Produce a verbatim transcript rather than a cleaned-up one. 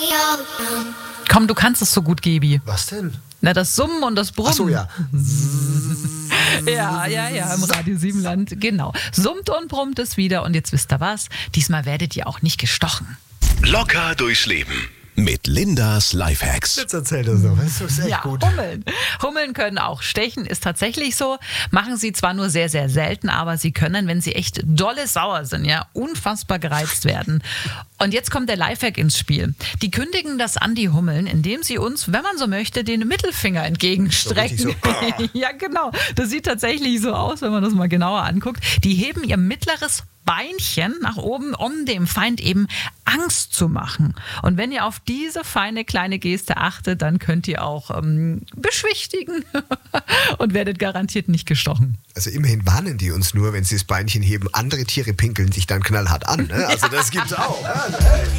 Komm, du kannst es so gut, Gebi. Was denn? Na, das Summen und das Brummen. Ach so, ja. Ja, ja, ja, im Radio Siebenland, genau. Summt und brummt es wieder und jetzt wisst ihr was, diesmal werdet ihr auch nicht gestochen. Locker durchs Leben mit Lindas Lifehacks. Jetzt erzähl das noch. Das ist echt Ja, gut. Hummeln. Hummeln können auch stechen, ist tatsächlich so. Machen sie zwar nur sehr, sehr selten, aber sie können, wenn sie echt dolle sauer sind, ja, unfassbar gereizt werden. Und jetzt kommt der Lifehack ins Spiel. Die kündigen das an, die Hummeln, indem sie uns, wenn man so möchte, den Mittelfinger entgegenstrecken. So richtig so. Ja, genau. Das sieht tatsächlich so aus, wenn man das mal genauer anguckt. Die heben ihr mittleres Beinchen nach oben, um dem Feind eben Angst zu machen. Und wenn ihr auf diese feine kleine Geste achtet, dann könnt ihr auch ähm, beschwichtigen und werdet garantiert nicht gestochen. Also immerhin warnen die uns nur, wenn sie das Beinchen heben. Andere Tiere pinkeln sich dann knallhart an. Ne? Also das gibt's auch.